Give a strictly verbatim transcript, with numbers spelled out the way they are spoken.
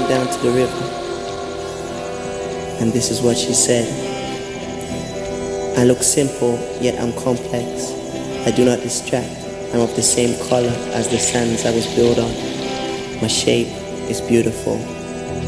went down to the river, and this is what she said. I look simple, yet I'm complex. I do not distract. I'm of the same color as the sands I was built on. My shape is beautiful.